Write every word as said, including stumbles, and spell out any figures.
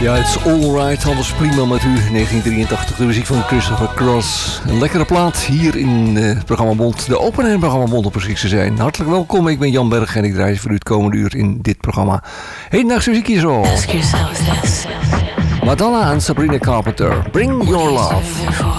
Ja, het is alright, alles prima met u. negentien drieëntachtig, de muziek van Christopher Cross. Een lekkere plaat hier in uh, het programma Bond. De opener programma Bond op precies te zijn. Hartelijk welkom, ik ben Jan Berg en ik draai voor u het komende uur in dit programma. Hedendaagse muziek hier zo. Madonna en Sabrina Carpenter, Bring Your Love.